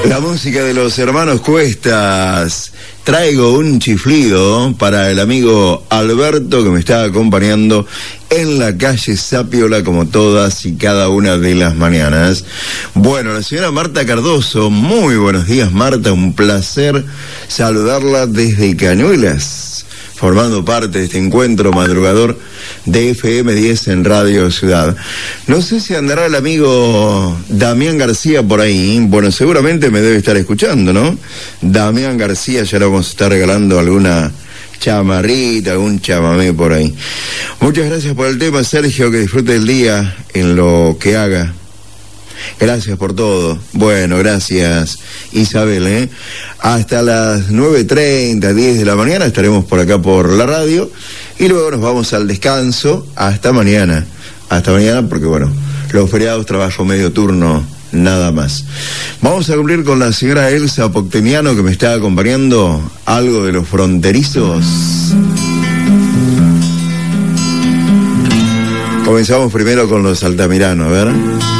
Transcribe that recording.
La música de los hermanos Cuestas. Traigo un chiflido para el amigo Alberto, que me está acompañando en la calle Sapiola como todas y cada una de las mañanas. Bueno, la señora Marta Cardoso, muy buenos días, Marta, un placer saludarla desde Cañuelas, formando parte de este encuentro madrugador de FM10 en Radio Ciudad. No sé si andará el amigo Damián García por ahí. Bueno, seguramente me debe estar escuchando, ¿no? Damián García, ya le vamos a estar regalando alguna chamarrita, algún chamamé por ahí. Muchas gracias por el tema, Sergio, que disfrute el día en lo que haga. Gracias por todo. Bueno, gracias, Isabel, Hasta las 9:30, 10 de la mañana estaremos por acá por la radio y luego nos vamos al descanso hasta mañana. Hasta mañana porque, bueno, los feriados trabajo medio turno, nada más. Vamos a cumplir con la señora Elsa Poctemiano, que me está acompañando, algo de los fronterizos. Comenzamos primero con los Altamirano, a ver.